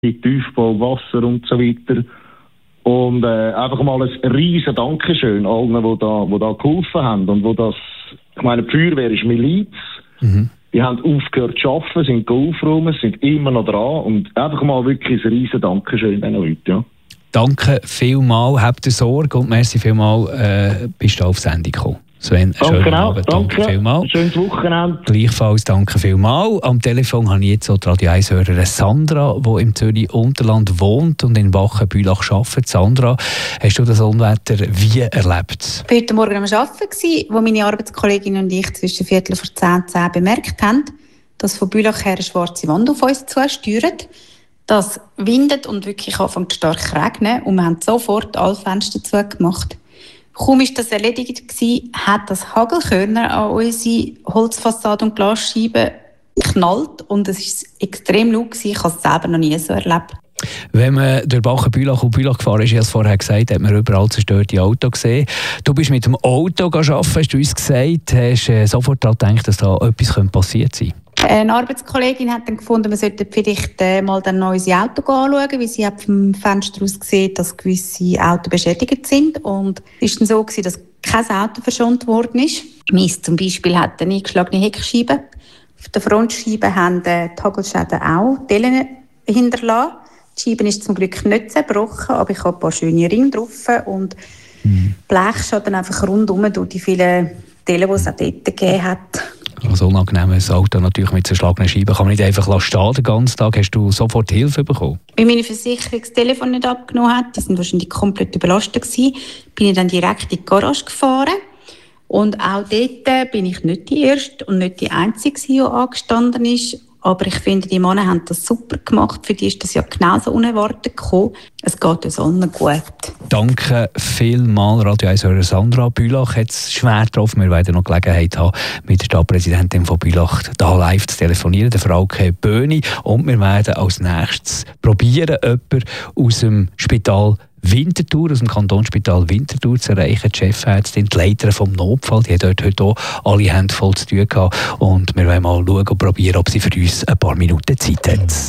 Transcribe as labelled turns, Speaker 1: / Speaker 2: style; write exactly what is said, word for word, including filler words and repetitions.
Speaker 1: Tiefbau, Wasser und so weiter. Und äh, einfach mal ein riesen Dankeschön allen, die da, die da geholfen haben und wo das, ich meine, die Feuerwehr ist Miliz. Mhm. Die haben aufgehört zu arbeiten, sind aufgeräumt, sind immer noch dran und einfach mal wirklich ein riesen Dankeschön diesen Leuten, ja.
Speaker 2: Danke vielmals, habt ihr Sorge und merci vielmals, äh, bist du auf Sendung gekommen. Sven,
Speaker 1: danke
Speaker 2: schönen
Speaker 1: auch,
Speaker 2: Abend,
Speaker 1: danke,
Speaker 2: danke vielmals.
Speaker 1: Schönes Wochenende.
Speaker 2: Gleichfalls, danke vielmals. Am Telefon habe ich jetzt auch die Radio eins-Hörerin Sandra, die im Zürich-Unterland wohnt und in Wachenbülach arbeitet. Sandra, hast du das Unwetter wie erlebt?
Speaker 3: Ich war heute Morgen am Arbeiten, wo meine Arbeitskollegin und ich zwischen Viertel vor zehn und zehn bemerkt haben, dass von Bülach her eine schwarze Wand auf uns zusteuert. Das windet und wirklich anfängt stark zu regnen und wir haben sofort alle Fenster zugemacht. Kaum war das erledigt gewesen, hat das Hagelkörner an unsere Holzfassade und Glasscheiben geknallt und es war extrem laut gewesen. Ich habe es selber noch nie so erlebt.
Speaker 2: Wenn man durch Wachenbülach und Bülach gefahren ist, wie ich es vorher gesagt, hat man überall zerstörte Autos gesehen. Du bist mit dem Auto arbeiten, hast du uns gesagt, hast äh, sofort daran gedacht, dass da etwas passiert sein könnte.
Speaker 3: Eine Arbeitskollegin hat dann gefunden, wir sollten vielleicht äh, mal dann noch unsere Autos anschauen, weil sie hat vom Fenster aus gesehen, dass gewisse Autos beschädigt sind. Und es war dann so gewesen, dass kein Auto verschont worden ist. Meins zum Beispiel hat eine eingeschlagene Heckscheibe. Auf der Frontscheibe haben äh, die Hagelschäden auch Dellen hinterlassen. Die Scheibe ist zum Glück nicht zerbrochen, aber ich habe ein paar schöne Ringe drauf und mhm. Blechschaden einfach rundum durch die vielen Dellen, die es auch dort gegeben hat.
Speaker 2: Also unangenehmes Auto natürlich mit zerschlagenen Scheiben kann man nicht einfach stehen den ganzen Tag. Hast du sofort Hilfe bekommen?
Speaker 3: Weil meine Versicherung das Telefon nicht abgenommen hat, die sind wahrscheinlich komplett überlastet gewesen, bin ich dann direkt in die Garage gefahren. Und auch dort bin ich nicht die Erste und nicht die Einzige, die angestanden ist. Aber ich finde, die Männer haben das super gemacht. Für die ist das ja genauso unerwartet gekommen. Es geht uns allen gut.
Speaker 2: Danke vielmals, Radio eins-Hörer Sandra. Bülach hat es schwer getroffen. Wir werden noch Gelegenheit haben, mit der Stadtpräsidentin von Bülach da live zu telefonieren, der Frauke Böhni. Und wir werden als nächstes probieren, jemanden aus dem Spital Winterthur, aus dem Kantonsspital Winterthur zu erreichen. Die Chefärztin, die Leiterin vom Notfall, die hat dort heute auch alle Hände voll zu tun gehabt. Und wir wollen mal schauen und probieren, ob sie für uns ein paar Minuten Zeit hat.